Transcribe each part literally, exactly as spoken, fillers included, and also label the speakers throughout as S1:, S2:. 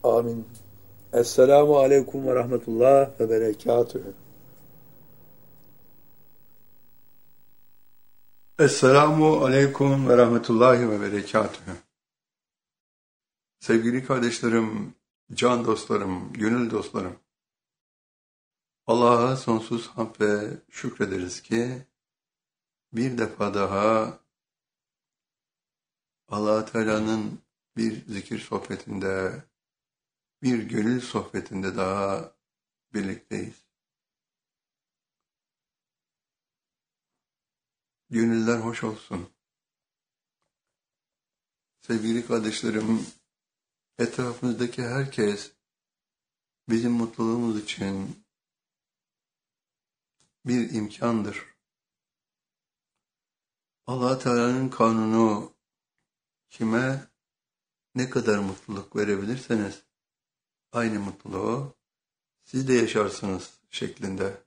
S1: Amin. Esselamu aleyküm ve rahmetullah ve berekatühü.
S2: Esselamu aleyküm ve rahmetullahi ve berekatühü. Sevgili kardeşlerim, can dostlarım, gönül dostlarım. Allah'a sonsuz hamd ve şükrederiz ki bir defa daha Allah Teala'nın bir zikir sohbetinde, bir gönül sohbetinde daha birlikteyiz. Gönüller hoş olsun. Sevgili kardeşlerim, etrafımızdaki herkes bizim mutluluğumuz için bir imkandır. Allah Teala'nın kanunu kime ne kadar mutluluk verebilirseniz aynı mutluluğu siz de yaşarsınız şeklinde.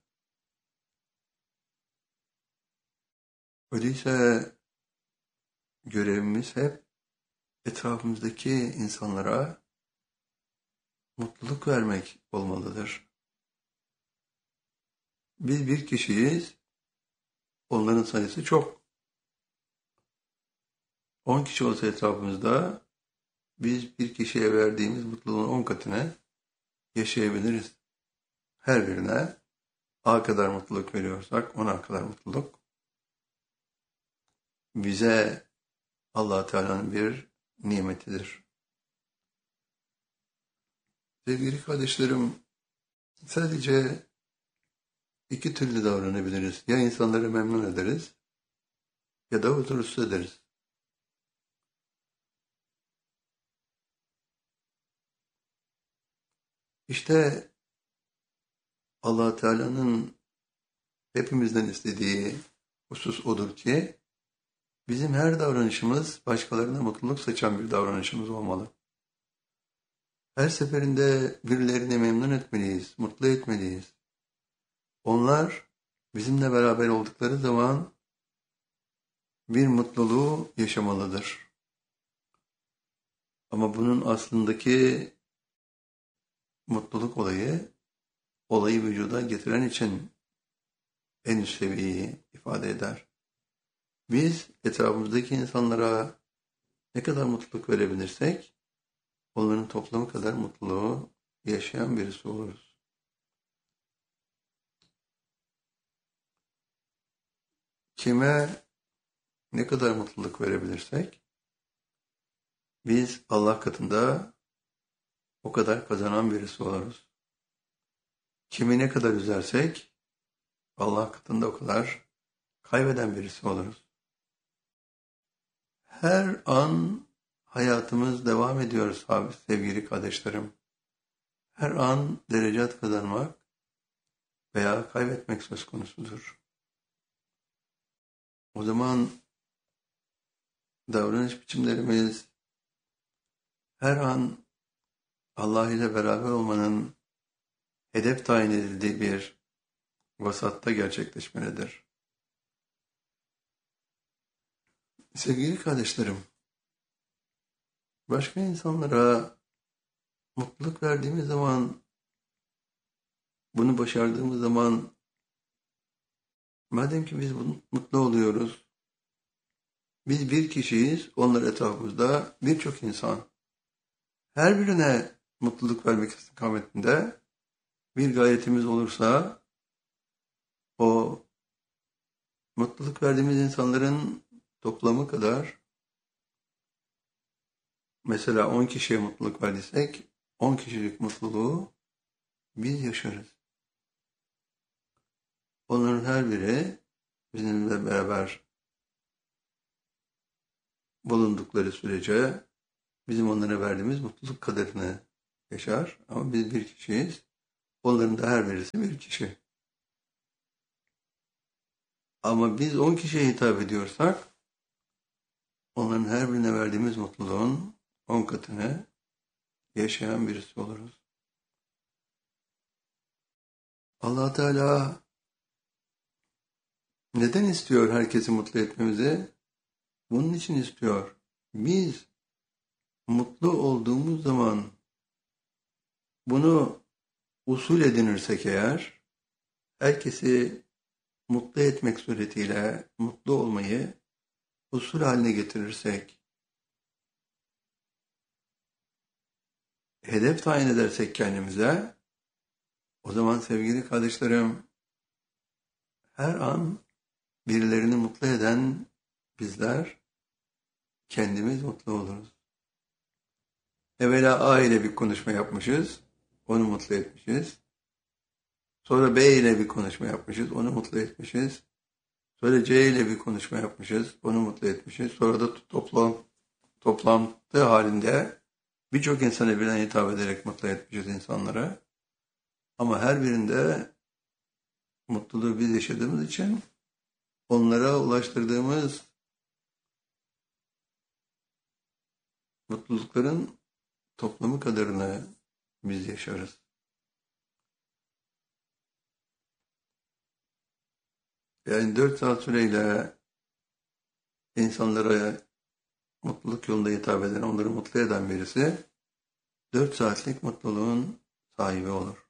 S2: Öyleyse görevimiz hep etrafımızdaki insanlara mutluluk vermek olmalıdır. Biz bir kişiyiz, onların sayısı çok. On kişi olsa etrafımızda biz bir kişiye verdiğimiz mutluluğun on katını yaşayabiliriz. Her birine A kadar mutluluk veriyorsak ona kadar mutluluk bize Allah Teala'nın bir nimetidir. Sevgili kardeşlerim, sadece iki türlü davranabiliriz. Ya insanları memnun ederiz ya da huzursuz ederiz. İşte Allah Teala'nın hepimizden istediği husus odur ki bizim her davranışımız başkalarına mutluluk saçan bir davranışımız olmalı. Her seferinde birilerini memnun etmeliyiz, mutlu etmeliyiz. Onlar bizimle beraber oldukları zaman bir mutluluğu yaşamalıdır. Ama bunun aslındaki mutluluk olayı, olayı vücuda getiren için en üst seviyeyi ifade eder. Biz etrafımızdaki insanlara ne kadar mutluluk verebilirsek, onların toplamı kadar mutluluğu yaşayan birisi oluruz. Kime ne kadar mutluluk verebilirsek, biz Allah katında o kadar kazanan birisi oluruz. Kimi ne kadar üzersek, Allah katında o kadar kaybeden birisi oluruz. Her an hayatımız devam ediyor abi, sevgili kardeşlerim. Her an derecat kazanmak veya kaybetmek söz konusudur. O zaman davranış biçimlerimiz her an Allah ile beraber olmanın hedef tayin edildiği bir vasatta gerçekleşmelidir. Sevgili kardeşlerim, başka insanlara mutluluk verdiğimiz zaman, bunu başardığımız zaman, madem ki biz mutlu oluyoruz, biz bir kişiyiz, onlar etrafımızda birçok insan. Her birine mutluluk vermek istikametinde bir gayretimiz olursa, o mutluluk verdiğimiz insanların toplamı kadar, mesela on kişiye mutluluk verdiysek, on kişilik mutluluğu biz yaşarız. Onların her biri bizimle beraber bulundukları sürece bizim onlara verdiğimiz mutluluk kadarını yaşar. Ama biz bir kişiyiz. Onların da her birisi bir kişi. Ama biz on kişiye hitap ediyorsak, onların her birine verdiğimiz mutluluğun on katını yaşayan birisi oluruz. Allah Teala neden istiyor herkesi mutlu etmemizi? Bunun için istiyor. Biz mutlu olduğumuz zaman Bunu usul edinirsek eğer, herkesi mutlu etmek suretiyle mutlu olmayı usul haline getirirsek, hedef tayin edersek kendimize, o zaman sevgili kardeşlerim, her an birilerini mutlu eden bizler kendimiz mutlu oluruz. Evvela A ile bir konuşma yapmışız, onu mutlu etmişiz. Sonra B ile bir konuşma yapmışız, onu mutlu etmişiz. Sonra C ile bir konuşma yapmışız, onu mutlu etmişiz. Sonra da toplam, toplantı halinde birçok insana birden hitap ederek mutlu etmişiz insanlara. Ama her birinde mutluluğu biz yaşadığımız için onlara ulaştırdığımız mutlulukların toplamı kadarını biz yaşarız. Yani dört saat süreyle insanlara mutluluk yolunda hitap eden, onları mutlu eden birisi dört saatlik mutluluğun sahibi olur.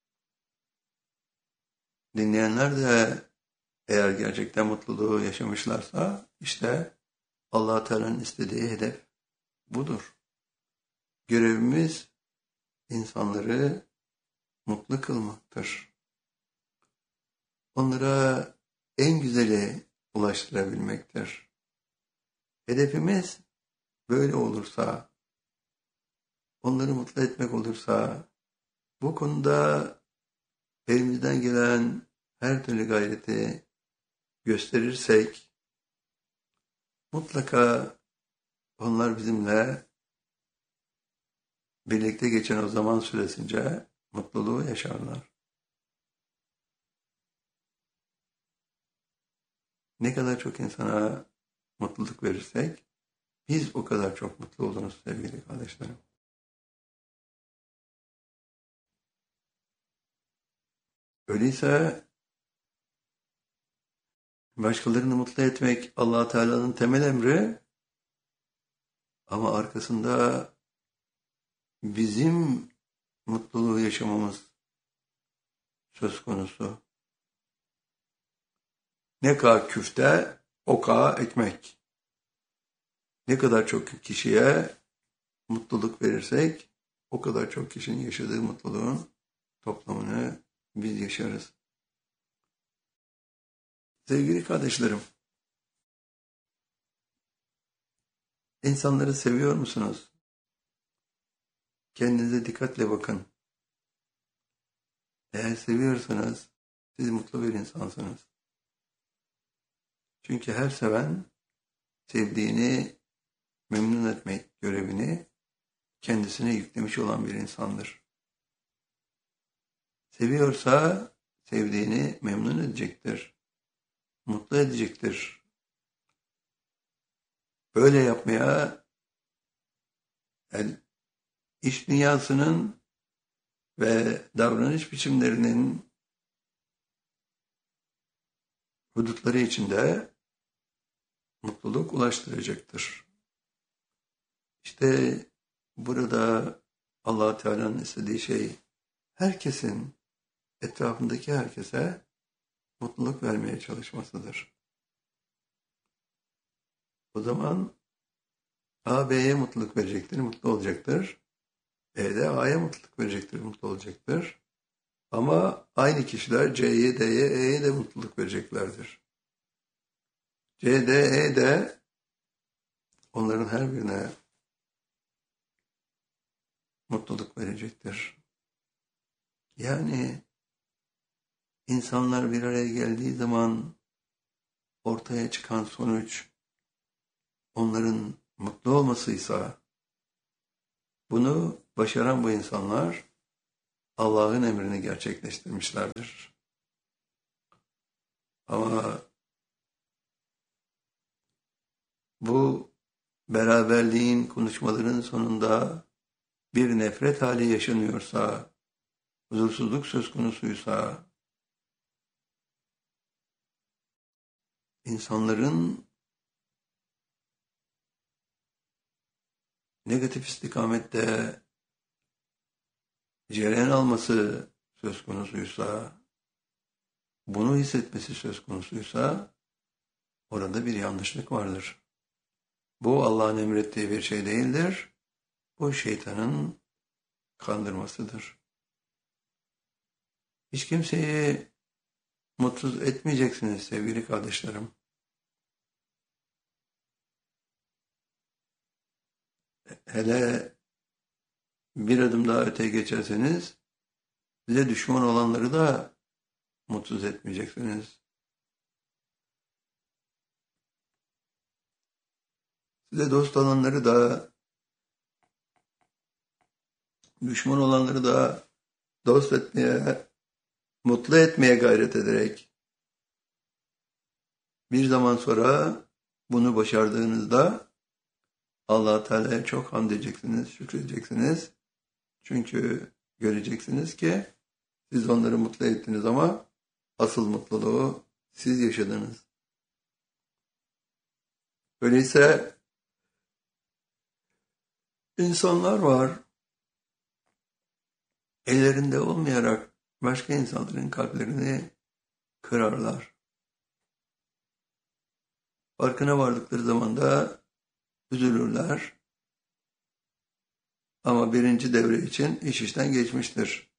S2: Dinleyenler de eğer gerçekten mutluluğu yaşamışlarsa işte Allah Teala'nın istediği hedef budur. Görevimiz insanları mutlu kılmaktır. Onlara en güzeli ulaştırabilmektir. Hedefimiz böyle olursa, onları mutlu etmek olursa, bu konuda elimizden gelen her türlü gayreti gösterirsek, mutlaka onlar bizimle birlikte geçen o zaman süresince mutluluğu yaşarlar. Ne kadar çok insana mutluluk verirsek, biz o kadar çok mutlu oluruz sevgili kardeşlerim. Öyleyse başkalarını mutlu etmek Allah Teala'nın temel emri, ama arkasında bizim mutluluğu yaşamamız söz konusu. Ne kadar küfte, o kadar ekmek. Ne kadar çok kişiye mutluluk verirsek, o kadar çok kişinin yaşadığı mutluluğun toplamını biz yaşarız. Sevgili kardeşlerim, insanları seviyor musunuz? Kendinize dikkatle bakın. Eğer seviyorsanız, siz mutlu bir insansınız. Çünkü her seven, sevdiğini memnun etmek görevini kendisine yüklemiş olan bir insandır. Seviyorsa, sevdiğini memnun edecektir. Mutlu edecektir. Böyle yapmaya, yani iş dünyasının ve davranış biçimlerinin hudutları içinde mutluluk ulaştıracaktır. İşte burada Allah Teala'nın istediği şey, herkesin, etrafındaki herkese mutluluk vermeye çalışmasıdır. O zaman A B'ye mutluluk verecektir, mutlu olacaktır. B de A'ya mutluluk verecektir, mutlu olacaktır. Ama aynı kişiler C'ye, D'ye, E'ye de mutluluk vereceklerdir. C, D, E de onların her birine mutluluk verecektir. Yani insanlar bir araya geldiği zaman ortaya çıkan sonuç onların mutlu olmasıysa, bunu başaran bu insanlar Allah'ın emrini gerçekleştirmişlerdir. Ama bu beraberliğin, konuşmaların sonunda bir nefret hali yaşanıyorsa, huzursuzluk söz konusuysa, insanların negatif istikamette cereyan alması söz konusuysa, bunu hissetmesi söz konusuysa orada bir yanlışlık vardır. Bu Allah'ın emrettiği bir şey değildir. Bu şeytanın kandırmasıdır. Hiç kimseyi mutsuz etmeyeceksiniz sevgili kardeşlerim. Hele bir adım daha öteye geçerseniz size düşman olanları da mutsuz etmeyeceksiniz. Size dost olanları da, düşman olanları da dost etmeye, mutlu etmeye gayret ederek bir zaman sonra bunu başardığınızda Allah-u Teala'ya çok hamd edeceksiniz, şükredeceksiniz. Çünkü göreceksiniz ki siz onları mutlu ettiniz ama asıl mutluluğu siz yaşadınız. Öyleyse insanlar var, ellerinde olmayarak başka insanların kalplerini kırarlar. Farkına vardıkları zaman da üzülürler. Ama birinci devre için iş işten geçmiştir.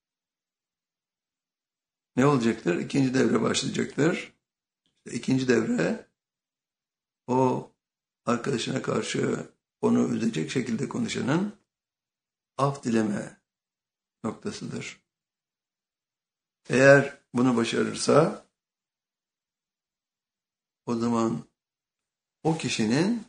S2: Ne olacaktır? İkinci devre başlayacaktır. İşte ikinci devre o arkadaşına karşı onu üzecek şekilde konuşanın af dileme noktasıdır. Eğer bunu başarırsa o zaman o kişinin,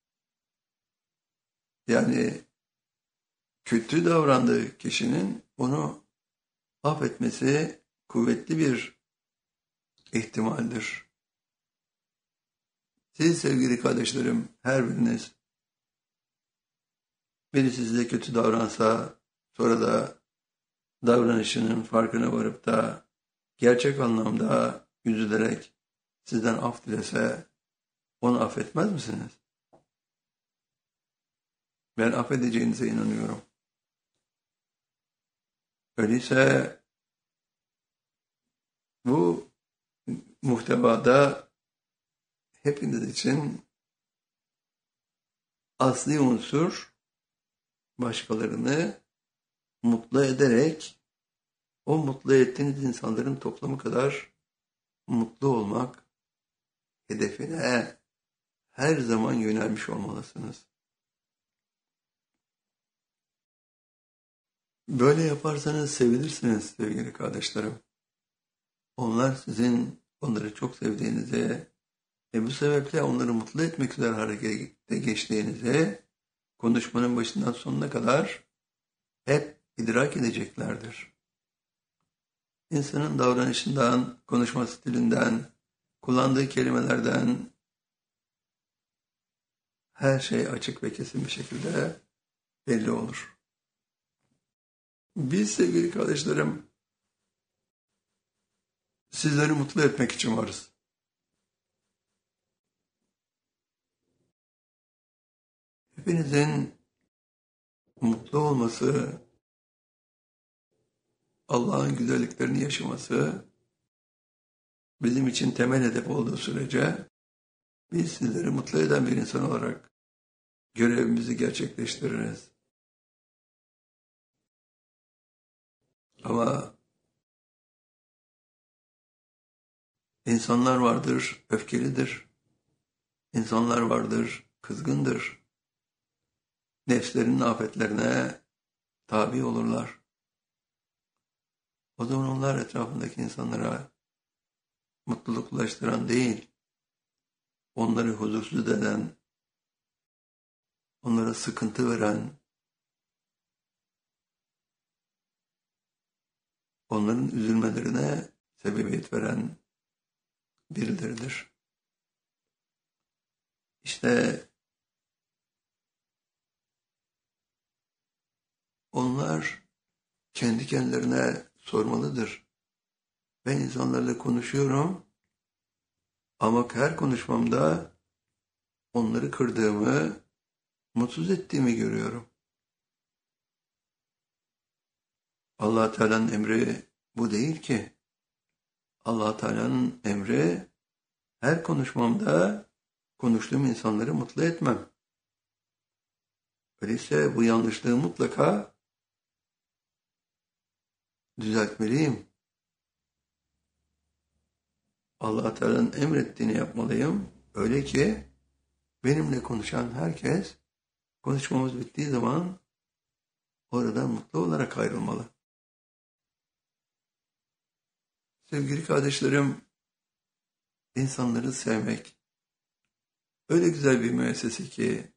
S2: yani kötü davrandığı kişinin onu affetmesi kuvvetli bir ihtimaldir. Siz sevgili kardeşlerim, her biriniz biri size kötü davransa, sonra da davranışının farkına varıp da gerçek anlamda üzülerek sizden af dilese, onu affetmez misiniz? Ben affedeceğinize inanıyorum. Öyleyse bu muhtevada hepiniz için asli unsur başkalarını mutlu ederek o mutlu ettiğiniz insanların toplamı kadar mutlu olmak hedefine her zaman yönelmiş olmalısınız. Böyle yaparsanız sevinirsiniz sevgili kardeşlerim. Onlar sizin onları çok sevdiğinizi ve bu sebeple onları mutlu etmek üzere harekete geçtiğinizi konuşmanın başından sonuna kadar hep idrak edeceklerdir. İnsanın davranışından, konuşma stilinden, kullandığı kelimelerden her şey açık ve kesin bir şekilde belli olur. Biz sevgili kardeşlerim, sizleri mutlu etmek için varız. Hepinizin mutlu olması, Allah'ın güzelliklerini yaşaması bizim için temel hedef olduğu sürece biz sizleri mutlu eden bir insan olarak görevimizi gerçekleştiririz. Ama insanlar vardır, öfkelidir. İnsanlar vardır, kızgındır. Nefslerinin afetlerine tabi olurlar. O zaman onlar etrafındaki insanlara mutluluk ulaştıran değil, onları huzursuz eden, onlara sıkıntı veren, onların üzülmelerine sebebiyet veren birileridir. İşte onlar kendi kendilerine sormalıdır. Ben insanlarla konuşuyorum ama her konuşmamda onları kırdığımı, mutsuz ettiğimi görüyorum. Allah Teala'nın emri bu değil ki. Allah Teala'nın emri her konuşmamda konuştuğum insanları mutlu etmem. Öyleyse bu yanlışlığı mutlaka düzeltmeliyim. Allah Teala'nın emrettiğini yapmalıyım. Öyle ki benimle konuşan herkes konuşmamız bittiği zaman oradan mutlu olarak ayrılmalı. Sevgili kardeşlerim, insanları sevmek öyle güzel bir müessese ki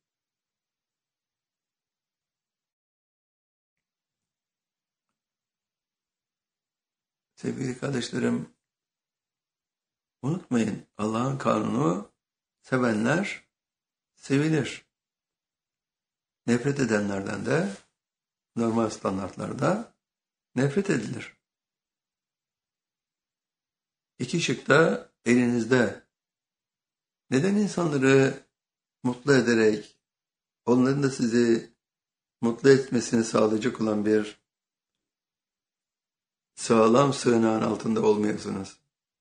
S2: sevgili kardeşlerim, unutmayın, Allah'ın kanunu sevenler sevilir. Nefret edenlerden de normal standartlarda nefret edilir. İki şık da elinizde. Neden insanları mutlu ederek, onların da sizi mutlu etmesini sağlayacak olan bir sağlam sığınağın altında olmuyorsunuz?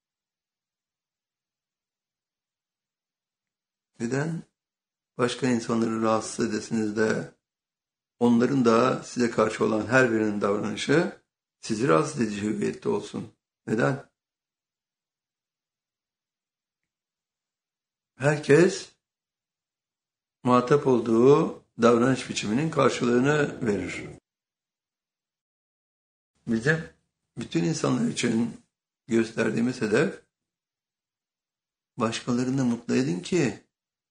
S2: Neden başka insanları rahatsız edesiniz de onların da size karşı olan her birinin davranışı sizi rahatsız edici hüviyette olsun? Neden? Herkes muhatap olduğu davranış biçiminin karşılığını verir. Bizim bütün insanlar için gösterdiğimiz hedef başkalarını mutlu edin ki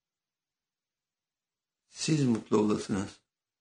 S2: siz mutlu olasınız.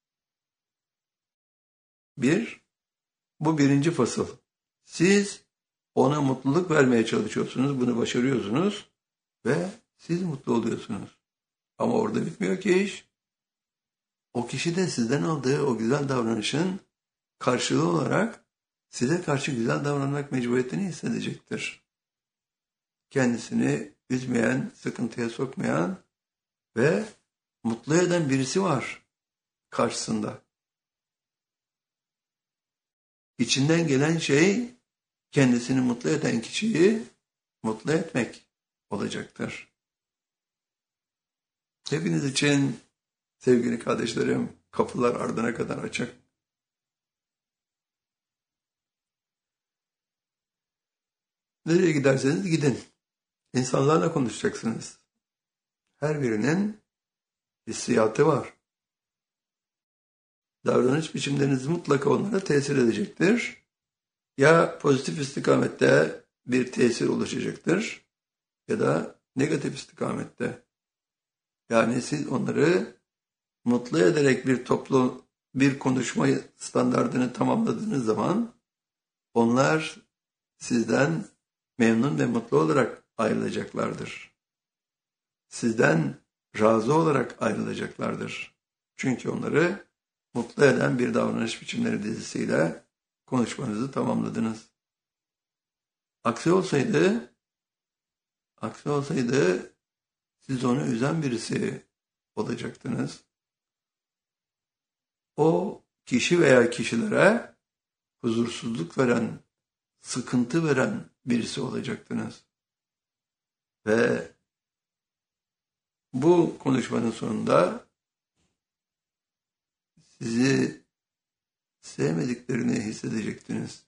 S2: Bir, bu birinci fasıl. Siz ona mutluluk vermeye çalışıyorsunuz, bunu başarıyorsunuz ve siz mutlu oluyorsunuz. Ama orada bitmiyor ki iş. O kişi de sizden aldığı o güzel davranışın karşılığı olarak size karşı güzel davranmak mecburiyetini hissedecektir. Kendisini üzmeyen, sıkıntıya sokmayan ve mutlu eden birisi var karşısında. İçinden gelen şey kendisini mutlu eden kişiyi mutlu etmek olacaktır. Hepiniz için sevgili kardeşlerim, kapılar ardına kadar açık. Nereye giderseniz gidin. İnsanlarla konuşacaksınız. Her birinin hissiyatı var. Davranış biçimleriniz mutlaka onlara tesir edecektir. Ya pozitif istikamette bir tesir oluşacaktır ya da negatif istikamette. Yani siz onları mutlu ederek bir toplu bir konuşma standardını tamamladığınız zaman onlar sizden memnun ve mutlu olarak ayrılacaklardır. Sizden razı olarak ayrılacaklardır. Çünkü onları mutlu eden bir davranış biçimleri dizisiyle konuşmanızı tamamladınız. Aksi olsaydı, aksi olsaydı siz onu üzen birisi olacaktınız. O kişi veya kişilere huzursuzluk veren, sıkıntı veren birisi olacaktınız. Ve bu konuşmanın sonunda sizi sevmediklerini hissedecektiniz.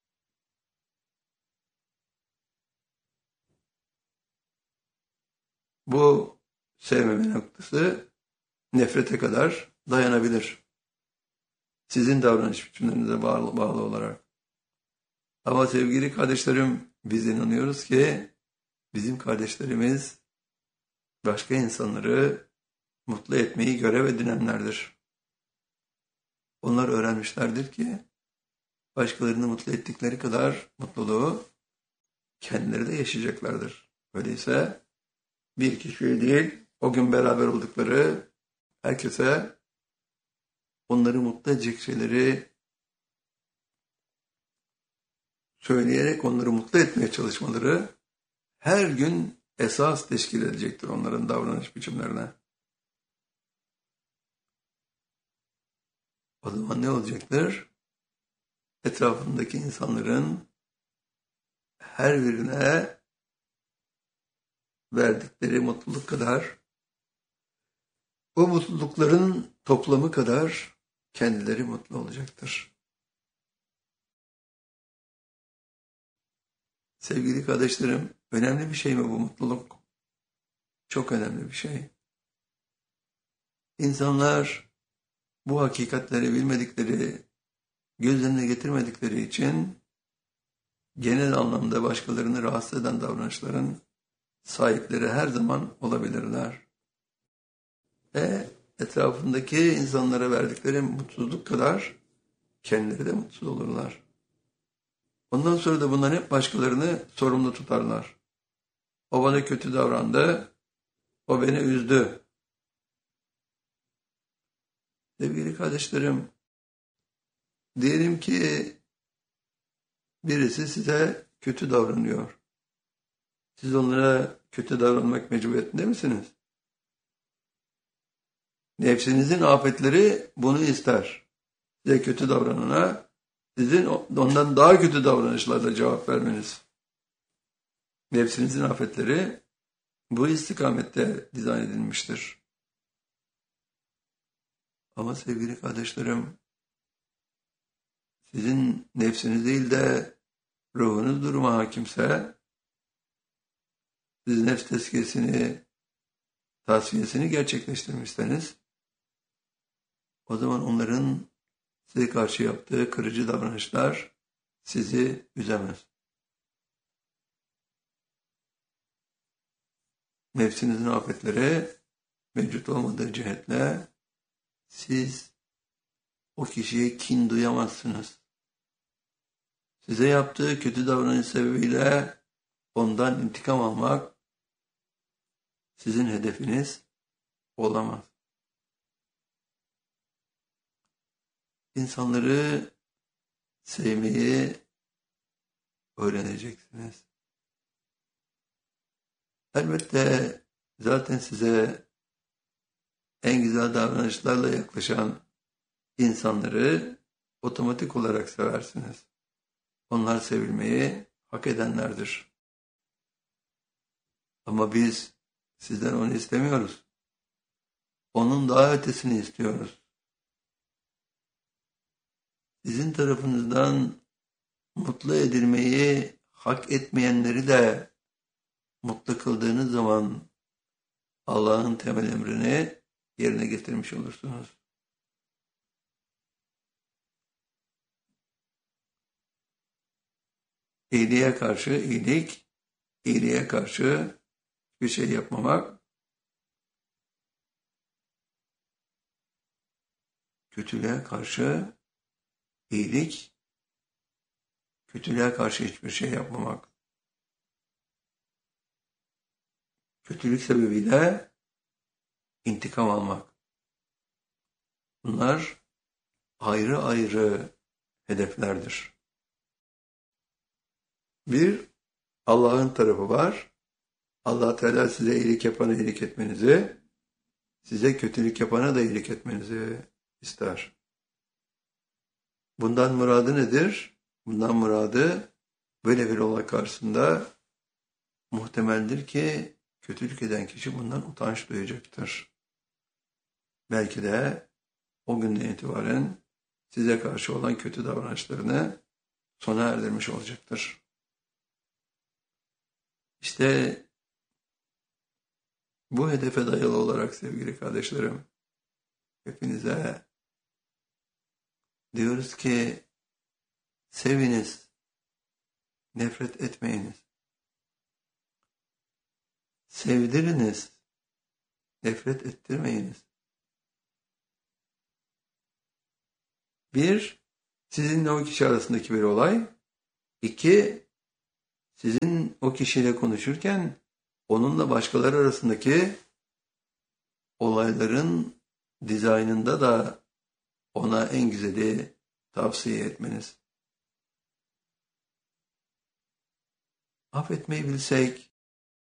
S2: Bu sevmeme noktası nefrete kadar dayanabilir. Sizin davranış biçimlerinize bağlı, bağlı olarak. Ama sevgili kardeşlerim, biz inanıyoruz ki bizim kardeşlerimiz başka insanları mutlu etmeyi görev edinenlerdir. Onlar öğrenmişlerdir ki başkalarını mutlu ettikleri kadar mutluluğu kendileri de yaşayacaklardır. Öyleyse bir kişiye değil, o gün beraber oldukları herkese onları mutlu edecek şeyleri söyleyerek onları mutlu etmeye çalışmaları her gün esas teşkil edecektir onların davranış biçimlerine. O zaman ne olacaktır? etrafındaki insanların her birine verdikleri mutluluk kadar, o mutlulukların toplamı kadar kendileri mutlu olacaktır. Sevgili kardeşlerim, önemli bir şey mi bu mutluluk? Çok önemli bir şey. İnsanlar bu hakikatleri bilmedikleri, göz önüne getirmedikleri için genel anlamda başkalarını rahatsız eden davranışların sahipleri her zaman olabilirler. Ve etrafındaki insanlara verdikleri mutsuzluk kadar kendileri de mutsuz olurlar. Ondan sonra da bundan hep başkalarını sorumlu tutarlar. O bana kötü davrandı, o beni üzdü. Sevgili kardeşlerim, diyelim ki birisi size kötü davranıyor. Siz onlara kötü davranmak mecburiyetinde misiniz? Nefsinizin afetleri bunu ister. Size kötü davranana sizin ondan daha kötü davranışlarla cevap vermeniz. Nefsinizin afetleri bu istikamette dizayn edilmiştir. Ama sevgili kardeşlerim, sizin nefsiniz değil de ruhunuz duruma hakimse, siz nefs tezkiyesini, tasfiyesini gerçekleştirmişseniz, o zaman onların size karşı yaptığı kırıcı davranışlar sizi üzemez. Nefsinizin afetleri mevcut olmadığı cihetle siz o kişiye kin duyamazsınız. Size yaptığı kötü davranış sebebiyle ondan intikam almak sizin hedefiniz olamaz. İnsanları sevmeyi öğreneceksiniz. Elbette zaten size en güzel davranışlarla yaklaşan insanları otomatik olarak seversiniz. Onlar sevilmeyi hak edenlerdir. Ama biz sizden onu istemiyoruz. Onun daha ötesini istiyoruz. Sizin tarafınızdan mutlu edilmeyi hak etmeyenleri de mutlu kıldığınız zaman Allah'ın temel emrini yerine getirmiş olursunuz. İyiliğe karşı iyilik, iyiliğe karşı bir şey yapmamak, kötülüğe karşı iyilik, kötülüğe karşı hiçbir şey yapmamak. Kötülük sebebiyle intikam almak. Bunlar ayrı ayrı hedeflerdir. Bir, Allah'ın tarafı var. Allah Teala size iyilik yapana iyilik etmenizi, size kötülük yapana da iyilik etmenizi ister. Bundan muradı nedir? Bundan muradı böyle bir olay karşısında muhtemeldir ki kötülük eden kişi bundan utanç duyacaktır. Belki de o günden itibaren size karşı olan kötü davranışlarını sona erdirmiş olacaktır. İşte bu hedefe dayalı olarak sevgili kardeşlerim, hepinize diyoruz ki seviniz, nefret etmeyiniz. Sevdiriniz, nefret ettirmeyiniz. Bir, sizinle o kişi arasındaki bir olay. İki, sizin o kişiyle konuşurken onunla başkaları arasındaki olayların dizaynında da ona en güzeli tavsiye etmeniz. Affetmeyi bilsek,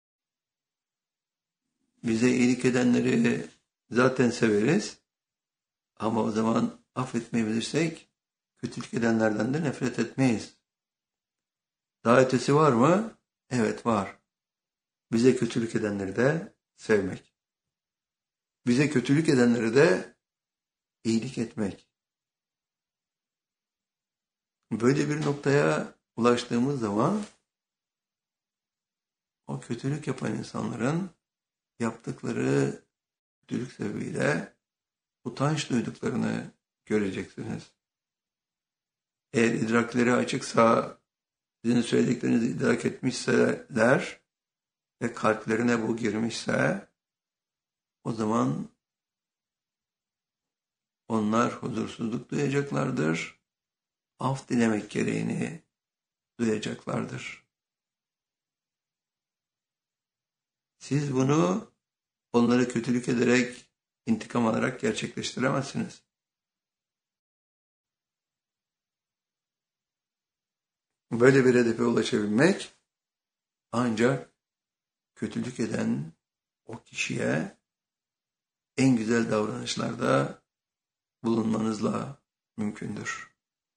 S2: bize iyilik edenleri zaten severiz. Ama o zaman affetmeyi bilirsek, kötülük edenlerden de nefret etmeyiz. Daha ötesi var mı? Evet var. Bize kötülük edenleri de sevmek. Bize kötülük edenleri de iyilik etmek. Böyle bir noktaya ulaştığımız zaman o kötülük yapan insanların yaptıkları kötülük sebebiyle utanç duyduklarını göreceksiniz. Eğer idrakleri açıksa, sizin söylediklerinizi idrak etmişseler ve kalplerine bu girmişse, o zaman onlar huzursuzluk duyacaklardır, af dilemek gereğini duyacaklardır. Siz bunu onlara kötülük ederek, intikam alarak gerçekleştiremezsiniz. Böyle bir hedefe ulaşabilmek ancak kötülük eden o kişiye en güzel davranışlarda bulunmanızla mümkündür.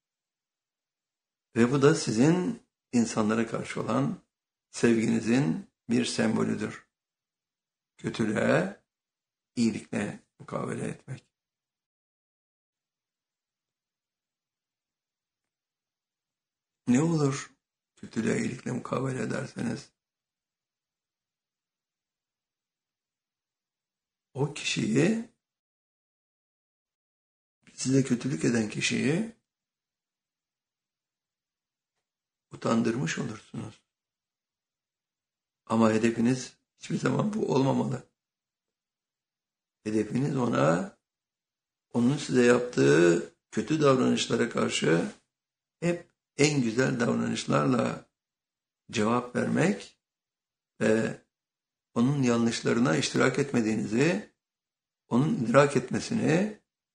S2: Ve bu da sizin insanlara karşı olan sevginizin bir sembolüdür. Kötülüğe iyilikle mukabele etmek. Ne olur kötülüğe iyilikle mukabele ederseniz? O kişiyi, size kötülük eden kişiyi utandırmış olursunuz. Ama hedefiniz hiçbir zaman bu olmamalı. Hedefiniz ona, onun size yaptığı kötü davranışlara karşı hep en güzel davranışlarla cevap vermek ve onun yanlışlarına iştirak etmediğinizi, onun idrak etmesini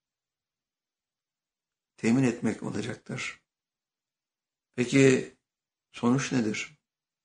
S2: temin etmek olacaktır. Peki sonuç nedir?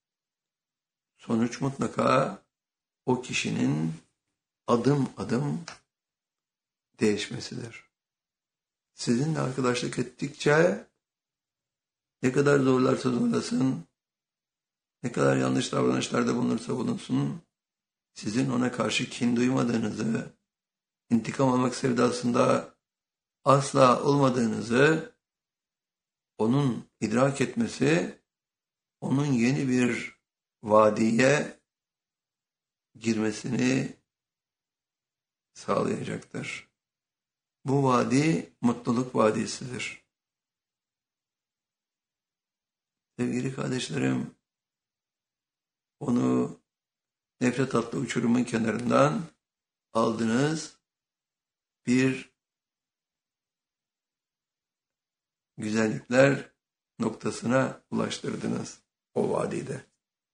S2: Sonuç mutlaka o kişinin adım adım değişmesidir. Sizinle arkadaşlık ettikçe ne kadar zorlarsa zorlasın, ne kadar yanlış davranışlarda bulunursa bulunsun, sizin ona karşı kin duymadığınızı, intikam almak sevdasında asla olmadığınızı onun idrak etmesi, onun yeni bir vadiye girmesini sağlayacaktır. Bu vadi mutluluk vadisidir. Sevgili kardeşlerim, onu nefret adlı uçurumun kenarından aldınız, bir güzellikler noktasına ulaştırdınız o vadide.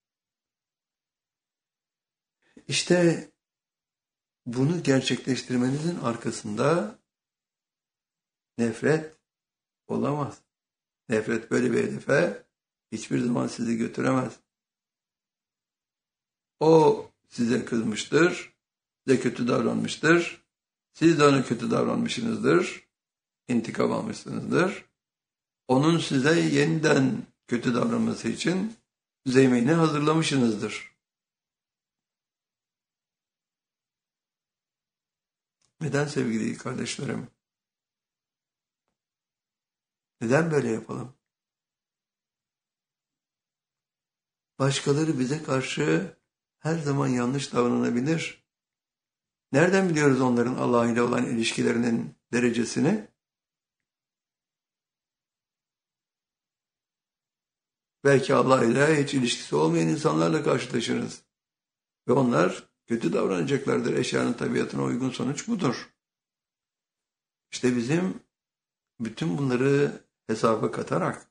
S2: İşte bunu gerçekleştirmenizin arkasında nefret olamaz. Nefret böyle bir hedefe hiçbir zaman sizi götüremez. O size kızmıştır, size kötü davranmıştır, siz de ona kötü davranmışsınızdır, intikam almışsınızdır. Onun size yeniden kötü davranması için zemini hazırlamışsınızdır. Neden sevgili kardeşlerim? Neden böyle yapalım? Başkaları bize karşı her zaman yanlış davranabilir. Nereden biliyoruz onların Allah ile olan ilişkilerinin derecesini? Belki Allah ile hiç ilişkisi olmayan insanlarla karşılaşırız. Ve onlar kötü davranacaklardır. Eşyanın tabiatına uygun sonuç budur. İşte bizim bütün bunları hesaba katarak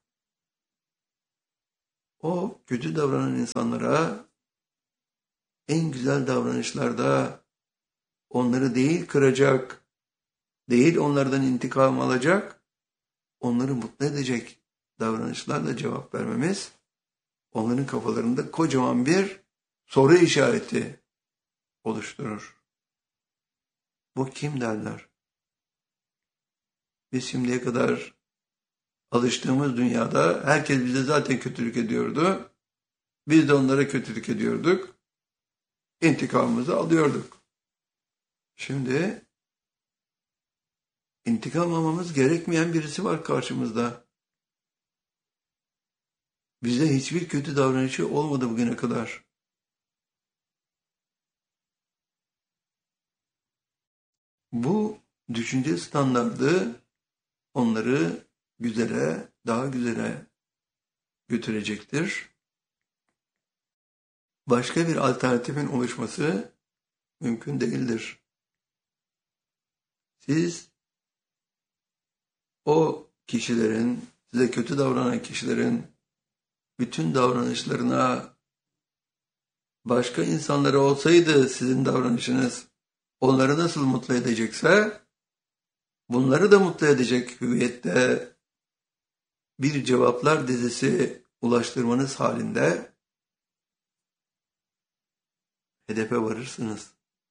S2: o kötü davranan insanlara en güzel davranışlarda onları değil kıracak, değil onlardan intikam alacak, onları mutlu edecek davranışlarla cevap vermemiz, onların kafalarında kocaman bir soru işareti oluşturur. Bu kim derler? Biz şimdiye kadar alıştığımız dünyada herkes bize zaten kötülük ediyordu. Biz de onlara kötülük ediyorduk. İntikamımızı alıyorduk. Şimdi intikam almamız gerekmeyen birisi var karşımızda. Bize hiçbir kötü davranışı olmadı bugüne kadar. Bu düşünce standardı onları güzele, daha güzele götürecektir. Başka bir alternatifin oluşması mümkün değildir. Siz o kişilerin, size kötü davranan kişilerin bütün davranışlarına başka insanlara olsaydı sizin davranışınız onları nasıl mutlu edecekse bunları da mutlu edecek hüviyette bir cevaplar dizisi ulaştırmanız halinde hedefe varırsınız.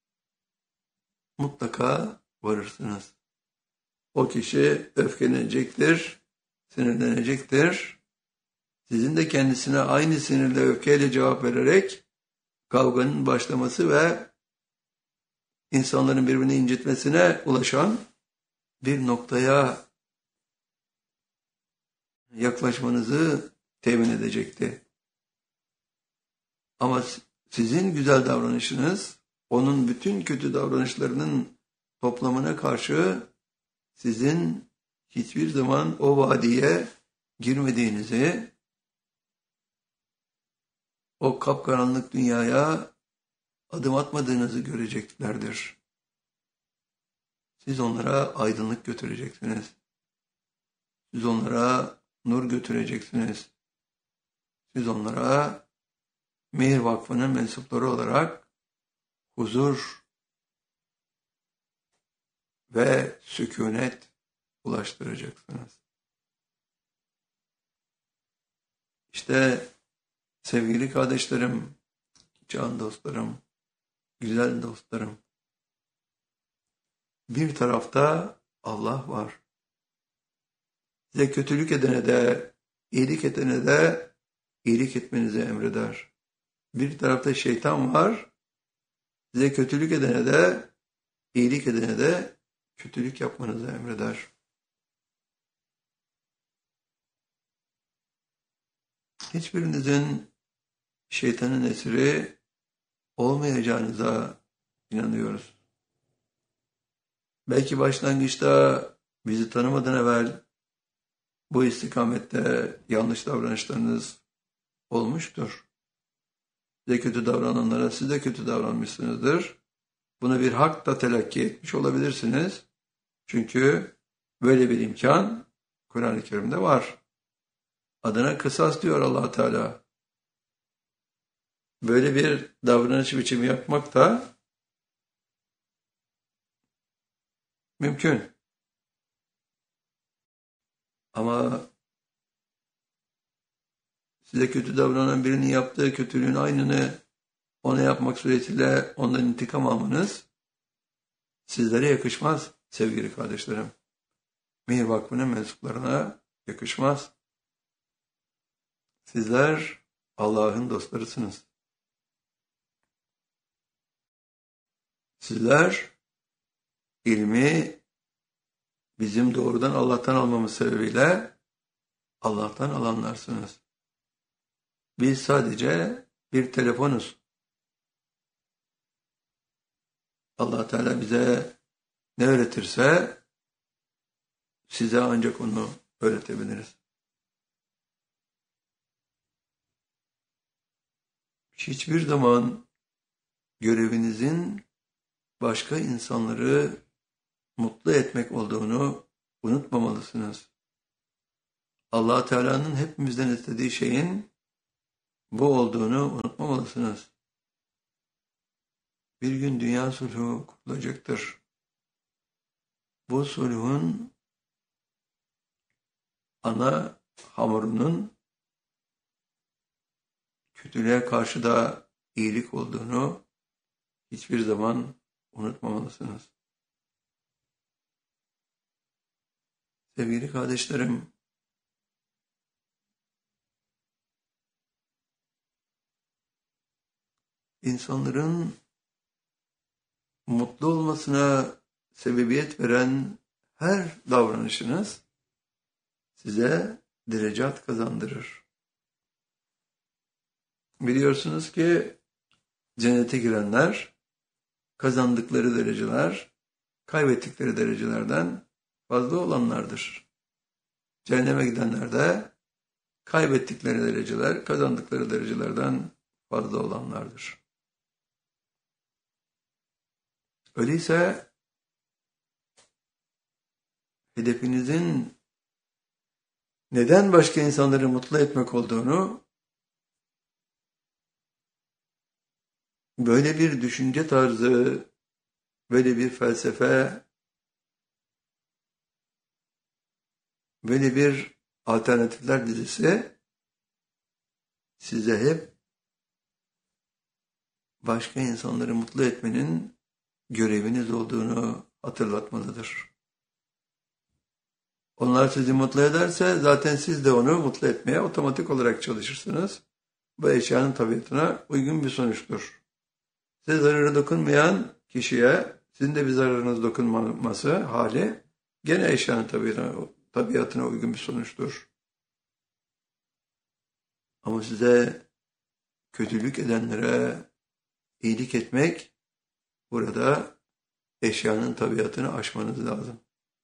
S2: Mutlaka varırsınız. O kişi öfkelenecektir, sinirlenecektir. Sizin de kendisine aynı sinirle, öfkeyle cevap vererek kavganın başlaması ve insanların birbirini incitmesine ulaşan bir noktaya yaklaşmanızı temin edecekti. Ama sizin güzel davranışınız, onun bütün kötü davranışlarının toplamına karşı sizin hiçbir zaman o vadiye girmediğinizi, o kapkaranlık dünyaya adım atmadığınızı göreceklerdir. Siz onlara aydınlık götüreceksiniz. Siz onlara nur götüreceksiniz. Siz onlara Mehir Vakfı'nın mensupları olarak huzur ve sükunet ulaştıracaksınız. İşte sevgili kardeşlerim, can dostlarım, güzel dostlarım, bir tarafta Allah var. Size kötülük edene de, iyilik edene de iyilik etmenizi emreder. Bir tarafta şeytan var. Size kötülük edene de, iyilik edene de kötülük yapmanızı emreder. Hiçbirinizin şeytanın esiri olmayacağınıza inanıyoruz. Belki başlangıçta bizi tanımadan evvel bu istikamette yanlış davranışlarınız olmuştur. Size kötü davrananlara siz de kötü davranmışsınızdır. Bunu bir hakla telakki etmiş olabilirsiniz. Çünkü böyle bir imkan Kur'an-ı Kerim'de var. Adına kısas diyor Allah Teala. Böyle bir davranış biçimi yapmak da mümkün. Ama size kötü davranan birinin yaptığı kötülüğün aynını ona yapmak suretiyle ondan intikam almanız sizlere yakışmaz sevgili kardeşlerim. Mehir Vakfı'nın mensuplarına yakışmaz. Sizler Allah'ın dostlarısınız. Sizler ilmi bizim doğrudan Allah'tan almamız sebebiyle Allah'tan alanlarsınız. Biz sadece bir telefonuz. Allah Teala bize ne öğretirse size ancak onu öğretebiliriz. Hiçbir zaman görevinizin başka insanları mutlu etmek olduğunu unutmamalısınız. Allah Teala'nın hepimizden istediği şeyin bu olduğunu unutmamalısınız. Bir gün dünya sulhu kurulacaktır. Bu sulhun ana hamurunun kötülüğe karşı da iyilik olduğunu hiçbir zaman unutmamalısınız. Sevgili kardeşlerim, insanların mutlu olmasına sebebiyet veren her davranışınız size derecat kazandırır. Biliyorsunuz ki cennete girenler kazandıkları dereceler kaybettikleri derecelerden fazla olanlardır. Cehenneme gidenler de kaybettikleri dereceler kazandıkları derecelerden fazla olanlardır. Öyleyse hedefinizin neden başka insanları mutlu etmek olduğunu böyle bir düşünce tarzı, böyle bir felsefe, böyle bir alternatifler dizisi size hep başka insanları mutlu etmenin göreviniz olduğunu hatırlatmalıdır. Onlar sizi mutlu ederse zaten siz de onu mutlu etmeye otomatik olarak çalışırsınız. Bu eşyanın tabiatına uygun bir sonuçtur. Size zararı dokunmayan kişiye sizin de bir zararınız dokunmaması hali gene eşyanın tabiatına, tabiatına uygun bir sonuçtur. Ama size kötülük edenlere iyilik etmek burada eşyanın tabiatını aşmanız lazım.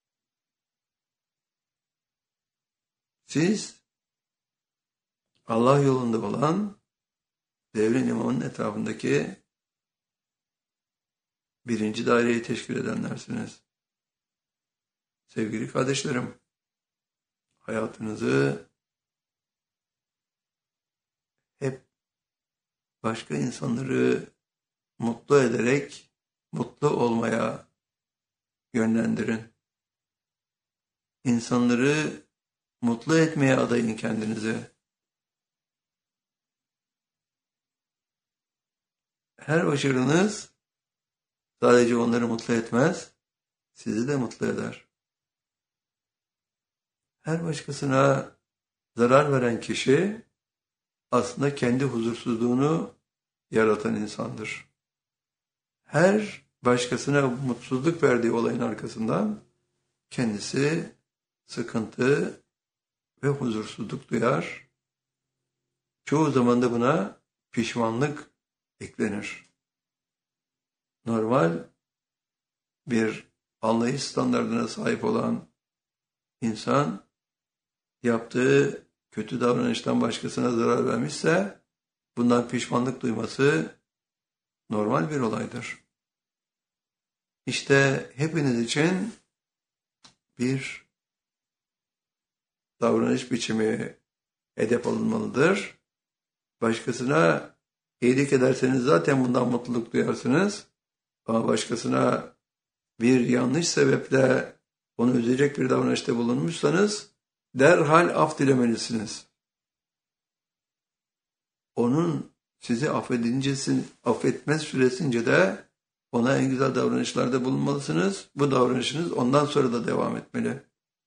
S2: Siz Allah yolunda olan devrin imamının etrafındaki birinci daireyi teşkil edenlersiniz. Sevgili kardeşlerim, hayatınızı hep başka insanları mutlu ederek mutlu olmaya yönlendirin. İnsanları mutlu etmeye adayın kendinizi. Her başarınız sadece onları mutlu etmez, sizi de mutlu eder. Her başkasına zarar veren kişi aslında kendi huzursuzluğunu yaratan insandır. Her başkasına mutsuzluk verdiği olayın arkasından kendisi sıkıntı ve huzursuzluk duyar. Çoğu zaman da buna pişmanlık eklenir. Normal bir anlayış standardına sahip olan insan yaptığı kötü davranıştan başkasına zarar vermişse bundan pişmanlık duyması normal bir olaydır. İşte hepiniz için bir davranış biçimi hedef alınmalıdır. Başkasına iyilik ederseniz zaten bundan mutluluk duyarsınız. Ama başkasına bir yanlış sebeple onu üzecek bir davranışta bulunmuşsanız derhal af dilemelisiniz. Onun sizi affedince, affetmez süresince de ona en güzel davranışlarda bulunmalısınız. Bu davranışınız ondan sonra da devam etmeli.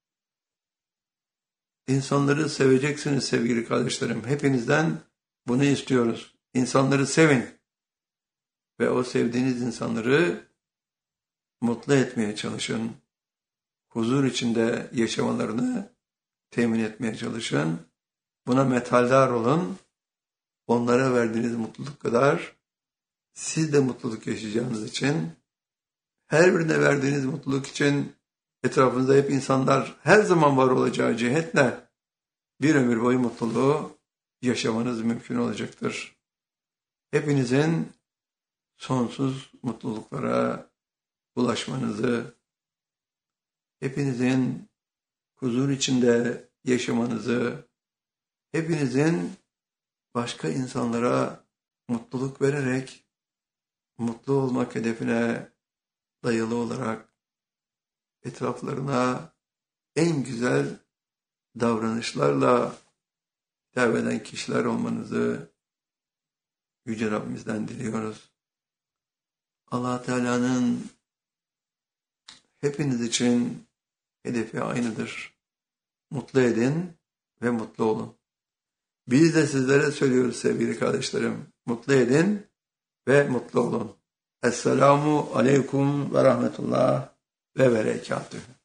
S2: İnsanları seveceksiniz sevgili kardeşlerim. Hepinizden bunu istiyoruz. İnsanları sevin. Ve o sevdiğiniz insanları mutlu etmeye çalışın. Huzur içinde yaşamalarını temin etmeye çalışın. Buna metaldar olun. Onlara verdiğiniz mutluluk kadar siz de mutluluk yaşayacağınız için, her birine verdiğiniz mutluluk için etrafınızda hep insanlar her zaman var olacağı cihetle bir ömür boyu mutluluğu yaşamanız mümkün olacaktır. Hepinizin sonsuz mutluluklara ulaşmanızı, hepinizin huzur içinde yaşamanızı, hepinizin başka insanlara mutluluk vererek mutlu olmak hedefine dayalı olarak etraflarına en güzel davranışlarla hitap eden kişiler olmanızı Yüce Rabbimizden diliyoruz. Allah Teala'nın hepiniz için hedefi aynıdır. Mutlu edin ve mutlu olun. Biz de sizlere söylüyoruz sevgili kardeşlerim. Mutlu edin ve mutlu olun. Esselamu aleyküm ve rahmetullah ve berekatühü.